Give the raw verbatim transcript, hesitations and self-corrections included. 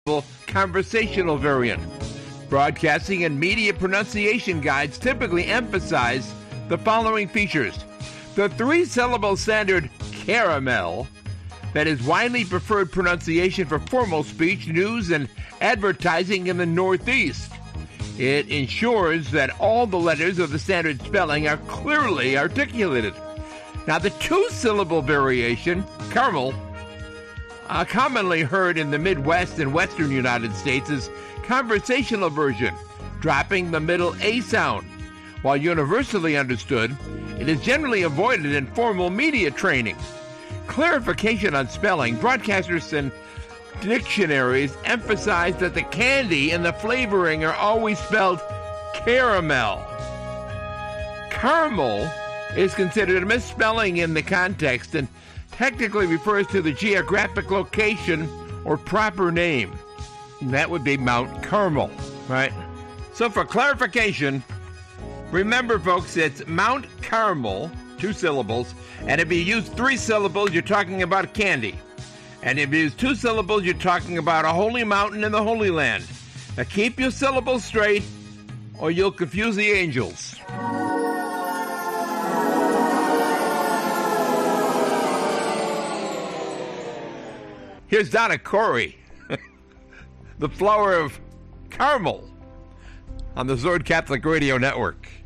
conversational variant. Broadcasting and media pronunciation guides typically emphasize the following features. The three-syllable standard caramel, that is widely preferred pronunciation for formal speech, news, and advertising in the Northeast. It ensures that all the letters of the standard spelling are clearly articulated. Now, the two-syllable variation, caramel, uh, commonly heard in the Midwest and Western United States, is conversational version, dropping the middle A sound. While universally understood, it is generally avoided in formal media training. Clarification on spelling: broadcasters and dictionaries emphasize that the candy and the flavoring are always spelled caramel. Caramel is considered a misspelling in the context and technically refers to the geographic location or proper name. And that would be Mount Carmel, right? So for clarification, remember, folks, it's Mount Carmel, two syllables, and if you use three syllables, you're talking about candy. And if you use two syllables, you're talking about a holy mountain in the Holy Land. Now keep your syllables straight, or you'll confuse the angels. Here's Donna Corey, the flower of Carmel, on the Zord Catholic Radio Network.